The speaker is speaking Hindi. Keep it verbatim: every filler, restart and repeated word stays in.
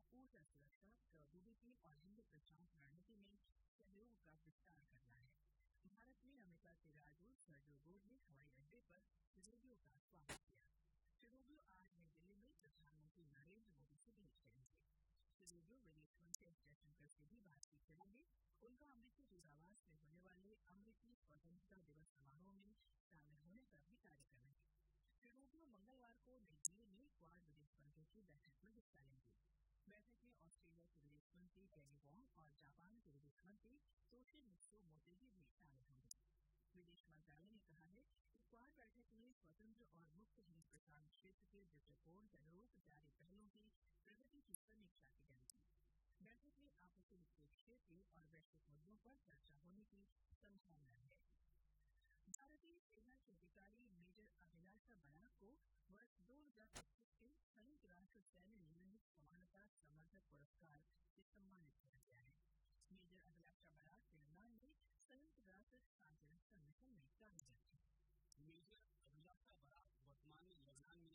ऊर्जा सुरक्षा, प्रौद्योगिकी और हिंद प्रशांत रणनीति में सहयोग का विस्तार करना है। भारत में अमेरिका के राजदूत सर्जियो गोर ने हवाई अड्डे पर रूबियो का स्वागत किया। श्री रूबियो आज नई दिल्ली में प्रधानमंत्री नरेंद्र मोदी से भेंट करेंगे। श्री रूबियो विदेश मंत्री एस जयशंकर से भी बातचीत करेंगे। उनका अमरीकी दूतावास में होने वाले अमरीकी स्वतंत्रता दिवस समारोह में शामिल होने का भी कार्यक्रम है। श्री रूबियो मंगलवार को नई दिल्ली में क्वाड विदेश मंत्रियों की बैठक में हिस्सा लेंगे। बैठक में ऑस्ट्रेलिया के विदेश मंत्री पेनी वोंग और जापान के विदेश मंत्री तोशिमित्सु मोटेगी भी शामिल होंगे। विदेश मंत्रालय ने कहा है कि क्वाड बैठक में स्वतंत्र और मुक्त हिंद प्रशांत क्षेत्र के दृष्टिकोण के अनुरूप जारी पहलों की प्रगति की समीक्षा की जाएगी। बैठक में आपसी हित के क्षेत्रीय और वैश्विक मुद्दों पर चर्चा होने की संभावना है। भारतीय सेना के अधिकारी मेजर अभिलाषा बराक को